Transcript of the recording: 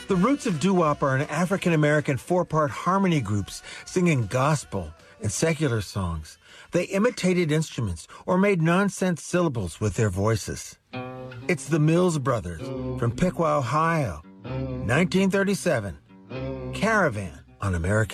The roots of doo-wop are in African-American four-part harmony groups singing gospel and secular songs. They imitated instruments or made nonsense syllables with their voices. It's the Mills Brothers from Piqua, Ohio. 1937. Caravan on American